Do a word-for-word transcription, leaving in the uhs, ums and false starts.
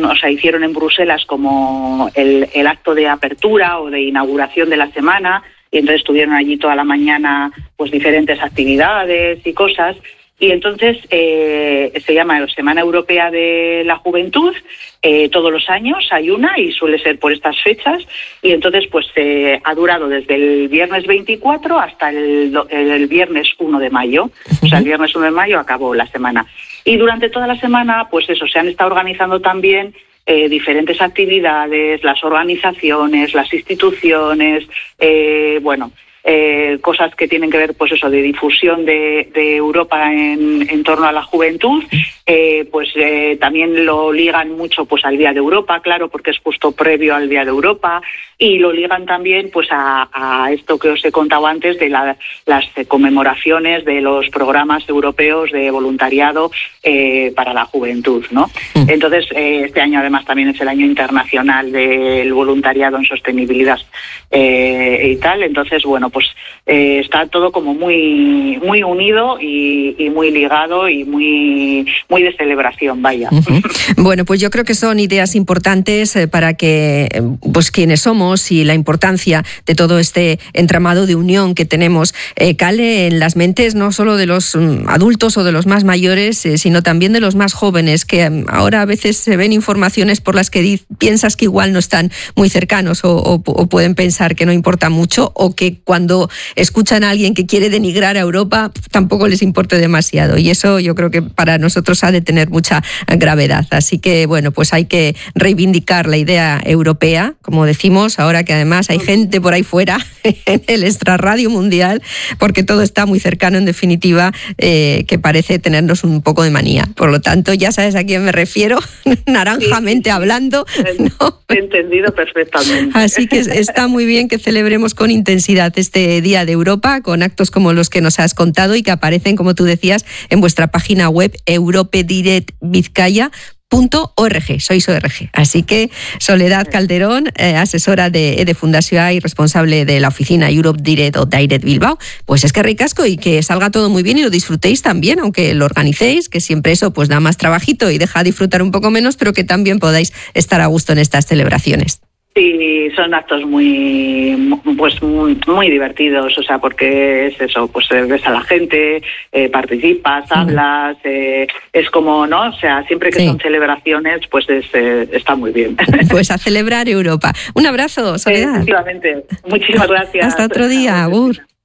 o sea, hicieron en Bruselas como el, el acto de apertura o de inauguración de la semana, y entonces estuvieron allí toda la mañana pues diferentes actividades y cosas. Y entonces eh, se llama la Semana Europea de la Juventud. Eh, todos los años hay una y suele ser por estas fechas, y entonces pues eh, ha durado desde el viernes veinticuatro hasta el, el viernes uno de mayo. Uh-huh. O sea, el viernes uno de mayo acabó la semana. Y durante toda la semana, pues eso, se han estado organizando también eh, diferentes actividades, las organizaciones, las instituciones, eh, bueno... Eh, cosas que tienen que ver, pues eso, de difusión de, de Europa en, en torno a la juventud, eh, pues eh, también lo ligan mucho pues al Día de Europa, claro, porque es justo previo al Día de Europa, y lo ligan también pues a, a esto que os he contado antes de la, las conmemoraciones de los programas europeos de voluntariado eh, para la juventud, ¿no? Entonces, eh, este año además también es el año internacional del voluntariado en sostenibilidad eh, y tal, entonces, bueno, pues eh, está todo como muy muy unido y, y muy ligado y muy muy de celebración, vaya. Uh-huh. Bueno, pues yo creo que son ideas importantes eh, para que pues quienes somos y la importancia de todo este entramado de unión que tenemos eh, cale en las mentes no solo de los um, adultos o de los más mayores, eh, sino también de los más jóvenes, que um, ahora a veces se ven informaciones por las que di- piensas que igual no están muy cercanos o, o, o pueden pensar que no importa mucho, o que cuando escuchan a alguien que quiere denigrar a Europa tampoco les importe demasiado, y eso yo creo que para nosotros ha de tener mucha gravedad. Así que bueno, pues hay que reivindicar la idea europea, como decimos, ahora que además hay gente por ahí fuera en el extrarradio mundial, porque todo está muy cercano en definitiva, eh, que parece tenernos un poco de manía. Por lo tanto, ya sabes a quién me refiero, naranjamente sí, sí, hablando, ¿no? He entendido perfectamente. Así que está muy bien que celebremos con intensidad este Día de Europa, con actos como los que nos has contado y que aparecen, como tú decías, en vuestra página web europedirectvizcaya punto org, sois O R G. Así que Soledad Calderón, eh, asesora de, de Fundación y responsable de la oficina Europe Direct o Direct Bilbao, pues es que ricasco y que salga todo muy bien y lo disfrutéis también, aunque lo organicéis, que siempre eso pues da más trabajito y deja disfrutar un poco menos, pero que también podáis estar a gusto en estas celebraciones. Sí, son actos muy, pues muy, muy divertidos, o sea, porque es eso, pues ves a la gente, eh, participas, hablas, eh, es como, ¿no? O sea, siempre que sí. son celebraciones, pues es, eh, está muy bien. Pues a celebrar Europa. Un abrazo, Soledad. Efectivamente. Muchísimas gracias. Hasta otro día, Agur.